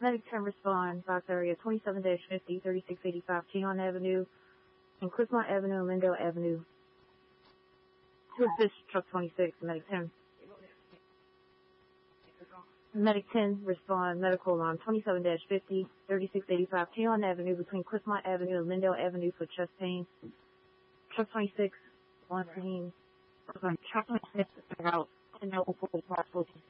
Medic 10 respond, box area 27-50, 3685 Keon Avenue and Cliffmont Avenue and Lindale Avenue. To assist truck 26, Medic 10. Medic 10 respond, medical alarm 27-50, 3685 Keon Avenue between Cliffmont Avenue and Lindale Avenue for chest pain. Truck 26, on scene. Truck 26 is out to know before possible.